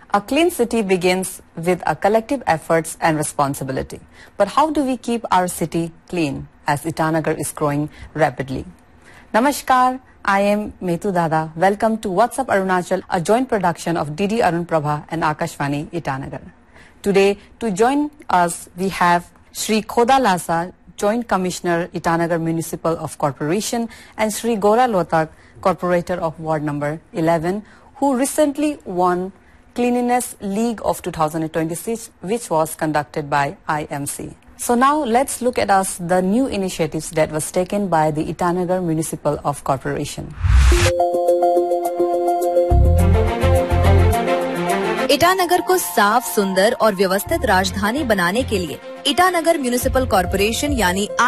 A clean city begins with a collective efforts and responsibility. But how do we keep our city clean as Itanagar is growing rapidly? Namaskar, I am Metu Dada. Welcome to What's Up Arunachal, a joint production of DD Arun Prabha and Akashvani Itanagar. Today, to join us, we have Shri Khoda Lasa, Joint Commissioner, Itanagar Municipal of Corporation, and Shri Gora Lotak, Corporator of Ward number 11, who recently won Cleanliness League of 2026, which was conducted by IMC. So now let's look at the new initiatives that was taken by the Itanagar Municipal of Corporation. Itanagar को साफ, सुंदर और व्यवस्थित राजधानी बनाने के लिए Itanagar municipal corporation यानी